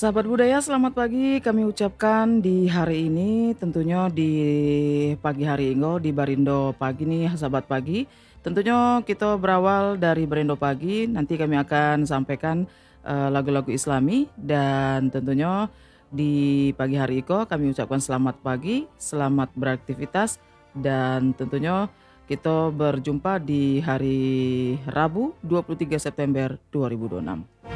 Sahabat budaya, selamat pagi. Kami ucapkan di hari ini, tentunya di pagi hari ini, di Barindo pagi nih, sahabat pagi. Tentunya kita berawal dari Barindo pagi. Nanti kami akan sampaikan lagu-lagu Islami dan tentunya di pagi hari ini kami ucapkan selamat pagi, selamat beraktivitas dan tentunya kita berjumpa di hari Rabu 23 September 2026.